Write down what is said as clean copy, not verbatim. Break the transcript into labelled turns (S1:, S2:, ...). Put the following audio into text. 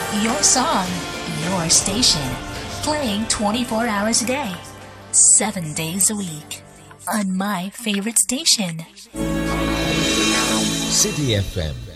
S1: Your song, your station. Playing 24 hours a day, 7 days a week. On my favorite station.
S2: City FM